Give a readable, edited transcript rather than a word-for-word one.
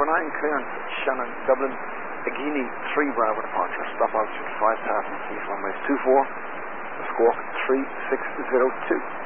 clearance, Shannon, Dublin, Agini, 3 Bravo departure, stop altitude 5,000 feet, runways 24, the squawk 3602.